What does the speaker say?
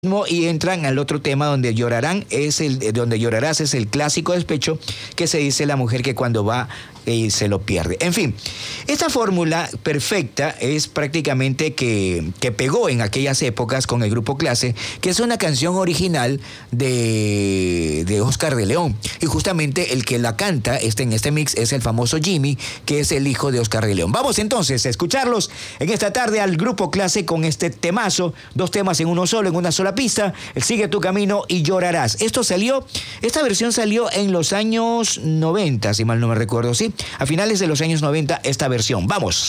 Y entran al otro tema donde llorarán, donde llorarás es el clásico despecho que se dice la mujer que cuando va se lo pierde. En fin, esta fórmula perfecta es prácticamente que pegó en aquellas épocas con el grupo Clase, que es una canción original de Oscar de León. Y justamente el que la canta en este mix es el famoso Jimmy, que es el hijo de Oscar de León. Vamos entonces a escucharlos en esta tarde al grupo Clase con este temazo, 2 temas en uno solo, en una sola pista, el Sigue tu camino y llorarás. Esta versión salió en los años 90, si mal no me recuerdo, ¿sí? A finales de los años 90 esta versión. ¡Vamos!